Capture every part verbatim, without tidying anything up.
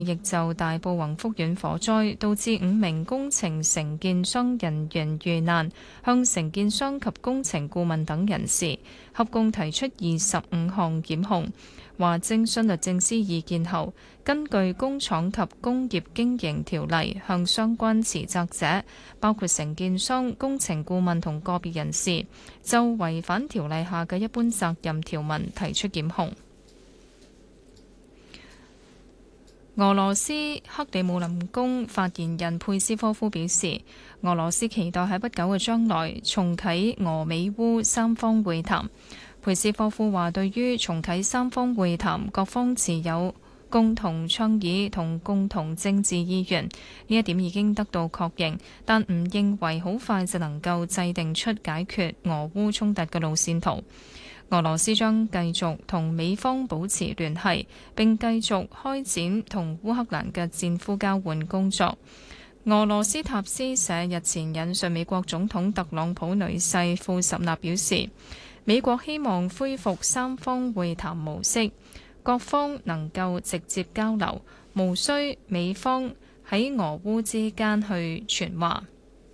亦就大埔宏福苑火災導致五名工程承建商人員遇難，向承建商及工程顧問等人士合共提出二十五項檢控。話徵詢律政司意見後，根據《工廠及工業經營條例》向相關持責者，包括承建商、工程顧問同個別人士，就違反條例下嘅一般責任條文提出檢控。俄羅斯克里姆林宮發言人佩斯科夫表示，俄羅斯期待喺不久嘅將來重啟俄美烏三方會談。佩斯科夫話，對於重啟三方會談，各方持有共同倡議同共同政治意願，呢一點已經得到確認，但唔認為好快就能夠制定出解決俄烏衝突嘅路線圖。俄羅斯將繼續同美方保持聯繫，並繼續開展同烏克蘭嘅戰俘交換工作。俄羅斯塔斯社日前引述美國總統特朗普女婿庫什納表示，美國希望恢復三方會談模式，各方能夠直接交流，無需美方喺俄烏之間去傳話。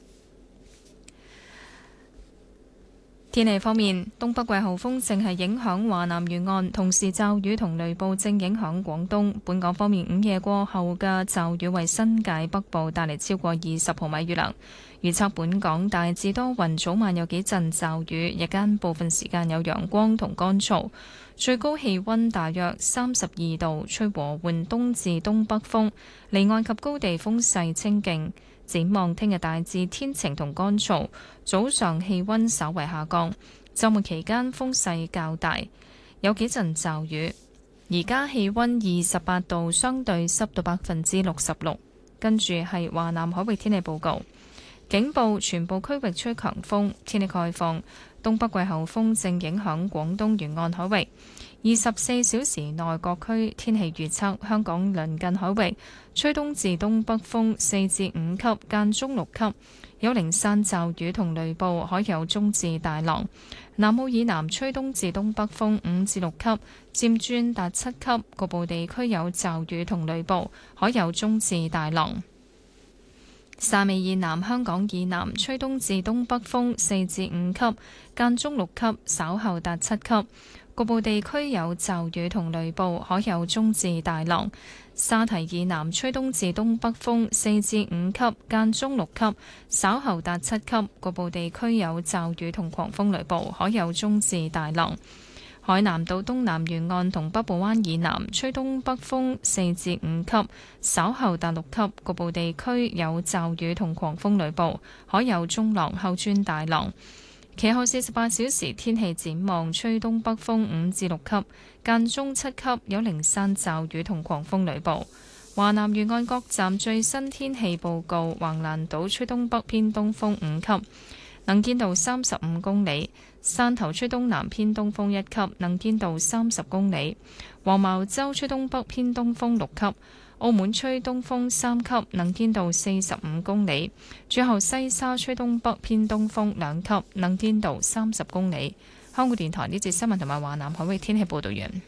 天氣方面，東北季候風正係影響華南沿岸，同時驟雨同雷暴正影響廣東。本港方面，午夜過後嘅驟雨為新界北部帶嚟超過二十毫米雨量。預測本港大致多雲，早晚有幾陣驟雨，日間部分時間有陽光同乾燥，最高氣溫大約三十二度，吹和緩東至東北風，離岸及高地風勢清勁。展望聽日大致天晴同乾燥，早上氣溫稍為下降，週末期間風勢較大，有幾陣驟雨。而家氣溫二十八度，相對濕度百分之六十六。跟住係華南海域天氣報告，警報全部區域吹強風，天氣概況，東北季候風正影響廣東沿岸海域。二十四小時內各區天氣預測：香港鄰近海域吹東至東北風四至五級，間中六級，有零散驟雨同雷暴，海有中至大浪。南澳以南吹東至東北風五至六級，漸轉達七級，局部地區有驟雨同雷暴，海有中至大浪。汕尾以南、香港以南吹東至東北風四至五級，間中六級，稍後達七級。局部地區有驟雨同雷暴，海有中至大浪。沙堤以南吹東至東北風四至五級，間中六級，稍後達七級。局部地區有驟雨同狂風雷暴，海有中至大浪。海南島東南沿岸同北部灣以南吹東北風四至五級，稍後達六級。局部地區有驟雨同狂風雷暴，海有中浪，後轉大浪。其後四十八小時天氣展望，吹東北風五至六級，間中七級，有零散驟雨同狂風雷暴。華南沿岸各站最新天氣報告：橫瀾島吹東北偏東風五級，能見度三十五公里；汕頭吹東南偏東風一級，能見度三十公里；黃茅洲吹東北偏東風六級。澳門吹東風三級，能見度四十五公里。最後西沙吹東北偏東風兩級，能見度三十公里。香港電台呢節新聞同埋華南海域天氣報道完。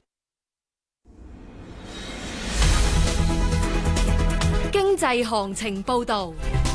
經濟行情報道。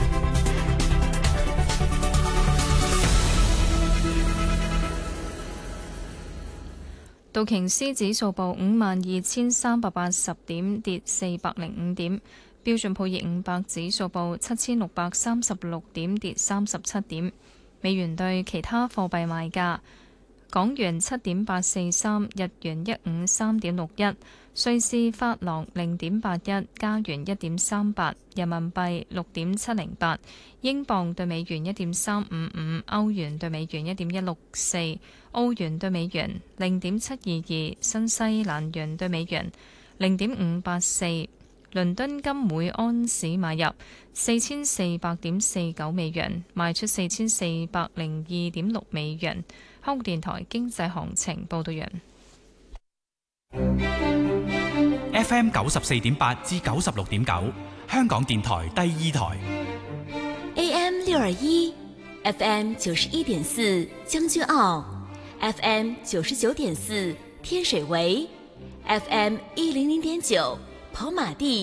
道瓊斯指數報五萬二千三百八十點，跌四百零五點。標準普爾五百指數報七千六百三十六點，跌三十七點。美元對其他貨幣賣價：港元七點八四三，日元一五三點六一，瑞士法郎零點八一，加元一點三八，人民幣六點七零八，英鎊對美元一點三五五，歐元對美元一點一六四，澳元對美元零點七二二，新西蘭元對美元零點五八四。倫敦金每安士買入四千四百點四九美元，賣出四千四百零二點六美元。香港電台經濟行情報道完。 F M 九十四點八至九十六點九，香港電台第二台。 A M 六二一，F M 九十一點四將軍澳，F M 九十九點四天水圍，F M 一零零點九跑馬地